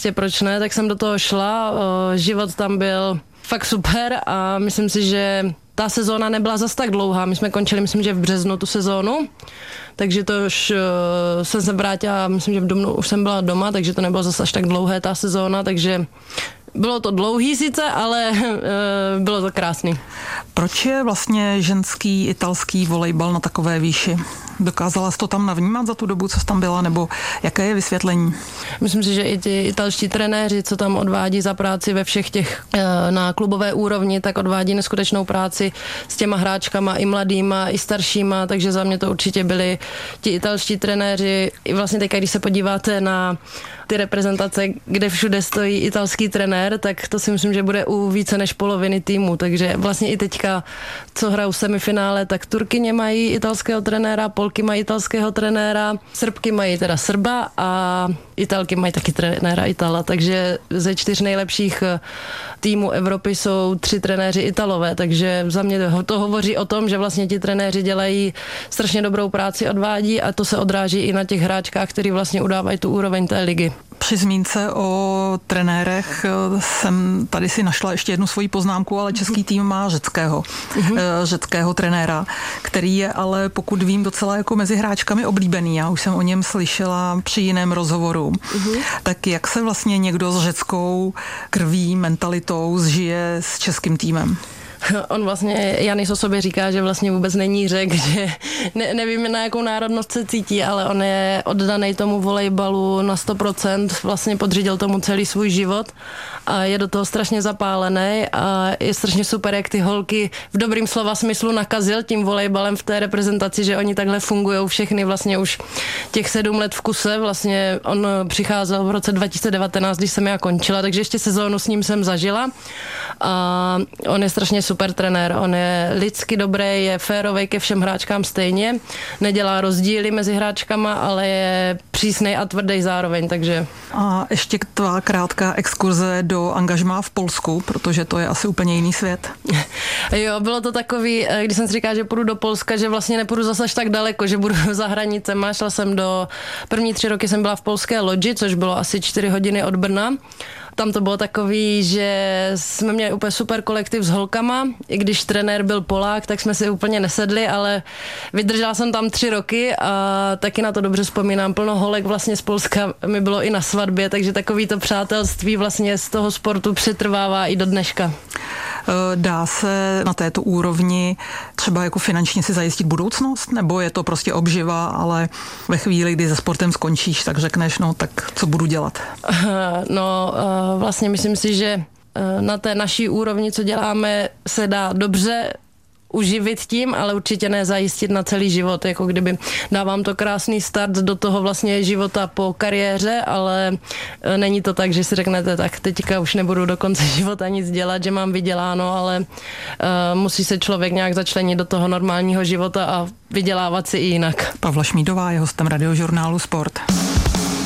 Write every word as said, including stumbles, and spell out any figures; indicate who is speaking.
Speaker 1: prostě proč ne, tak jsem do toho šla, život tam byl fakt super a myslím si, že ta sezóna nebyla zas tak dlouhá, my jsme končili, myslím, že v březnu tu sezónu, takže to už uh, jsem se vrátila, myslím, že v dubnu už jsem byla doma, takže to nebylo zas až tak dlouhé ta sezóna, takže bylo to dlouhý sice, ale uh, bylo to krásný.
Speaker 2: Proč je vlastně ženský italský volejbal na takové výši? Dokázala jsi to tam navnímat za tu dobu, co jsi tam byla, nebo jaké je vysvětlení?
Speaker 1: Myslím si, že i ti italští trenéři, co tam odvádí za práci ve všech těch na klubové úrovni, tak odvádí neskutečnou práci s těma hráčkama, i mladýma, i staršíma, takže za mě to určitě byli ti italští trenéři. I vlastně teď, když se podíváte na ty reprezentace, kde všude stojí italský trenér, tak to si myslím, že bude u více než poloviny týmu, takže vlastně i teďka, co hrajou v semifinále, tak Turkyně mají italského trenéra, Polky mají italského trenéra, Srbky mají teda Srba a Italky mají taky trenéra Itala, takže ze čtyř nejlepších týmů Evropy jsou tři trenéři Italové, takže za mě to hovoří o tom, že vlastně ti trenéři dělají strašně dobrou práci, odvádí a to se odráží i na těch hráčkách, kteří vlastně udávají tu úroveň té ligy.
Speaker 2: Při zmínce o trenérech jsem tady si našla ještě jednu svoji poznámku, ale český tým má řeckého, uh-huh. řeckého trenéra, který je ale, pokud vím, docela jako mezi hráčkami oblíbený. Já už jsem o něm slyšela při jiném rozhovoru. Uh-huh. Tak jak se vlastně někdo s řeckou krví, mentalitou zžije s českým týmem?
Speaker 1: On vlastně, Janis o sobě říká, že vlastně vůbec není Řek, že ne, nevím, na jakou národnost se cítí, ale on je oddaný tomu volejbalu na sto procent, vlastně podřídil tomu celý svůj život a je do toho strašně zapálený a je strašně super, jak ty holky v dobrým slova smyslu nakazil tím volejbalem v té reprezentaci, že oni takhle fungují všechny vlastně už těch sedm let v kuse, vlastně on přicházel v roce dva tisíce devatenáct, když jsem já končila, takže ještě sezónu s ním jsem zažila a on je strašně super trenér, on je lidsky dobrý, je férovej ke všem hráčkám stejně, nedělá rozdíly mezi hráčkama, ale je přísnej a tvrdý zároveň, takže...
Speaker 2: A ještě tvá krátká exkurze do angažmá v Polsku, protože to je asi úplně jiný svět.
Speaker 1: Jo, bylo to takový, když jsem si říkala, že půjdu do Polska, že vlastně nepůjdu zase až tak daleko, že budu za hranicema, šla jsem do... První tři roky jsem byla v polské Lodži, což bylo asi čtyři hodiny od Brna. Tam to bylo takový, že jsme měli úplně super kolektiv s holkama, i když trenér byl Polák, tak jsme si úplně nesedli, ale vydržela jsem tam tři roky a taky na to dobře vzpomínám. Plno holek vlastně z Polska mi bylo i na svatbě, takže takový to přátelství vlastně z toho sportu přetrvává i do dneška.
Speaker 2: Dá se na této úrovni třeba jako finančně si zajistit budoucnost? Nebo je to prostě obživa, ale ve chvíli, kdy se sportem skončíš, tak řekneš, no tak co budu dělat?
Speaker 1: No vlastně myslím si, že na té naší úrovni, co děláme, se dá dobře uživit tím, ale určitě ne zajistit na celý život, jako kdyby dávám to krásný start do toho vlastně života po kariéře, ale není to tak, že si řeknete, tak teďka už nebudu do konce života nic dělat, že mám vyděláno, ale uh, musí se člověk nějak začlenit do toho normálního života a vydělávat si i jinak.
Speaker 2: Pavla Šmídová je hostem Radiožurnálu Sport.